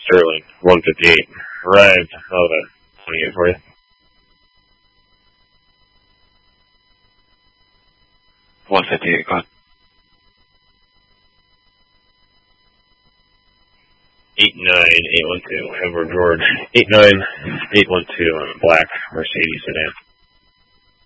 Sterling, 158. Arrived. I'll have a 28 for you. 158, go ahead. 89812, Edward George. 89812 on a black Mercedes sedan.